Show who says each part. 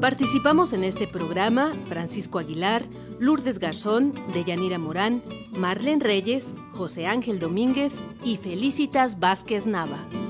Speaker 1: Participamos en este programa Francisco Aguilar, Lourdes Garzón, Deyanira Morán, Marlene Reyes, José Ángel Domínguez y Felicitas Vázquez Nava.